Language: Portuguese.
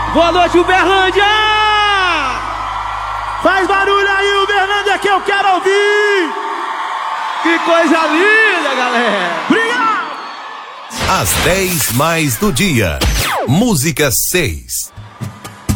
Boa noite, Uberlândia! Faz barulho aí, Uberlândia, que eu quero ouvir! Que coisa linda, galera! Obrigado! Às 10 mais do dia. Música 6.